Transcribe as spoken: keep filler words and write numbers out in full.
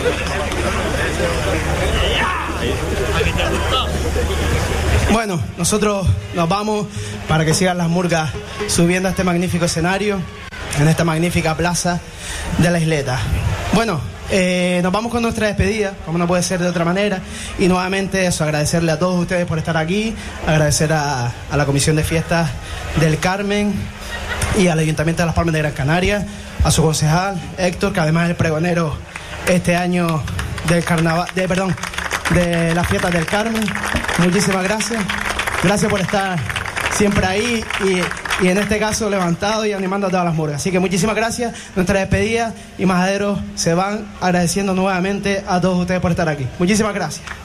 Bueno, nosotros nos vamos para que sigan las murgas subiendo a este magnífico escenario, en esta magnífica plaza de la isleta. Bueno, eh, nos vamos con nuestra despedida, como no puede ser de otra manera, y nuevamente eso, agradecerle a todos ustedes por estar aquí, agradecer a, a la Comisión de Fiestas del Carmen y al Ayuntamiento de Las Palmas de Gran Canaria, a su concejal Héctor, que además es el pregonero este año del carnaval, de, perdón, de las fiestas del Carmen. Muchísimas gracias, gracias por estar siempre ahí y, y en este caso levantado y animando a todas las murgas. Así que muchísimas gracias, nuestra despedida y Majaderos se van agradeciendo nuevamente a todos ustedes por estar aquí. Muchísimas gracias.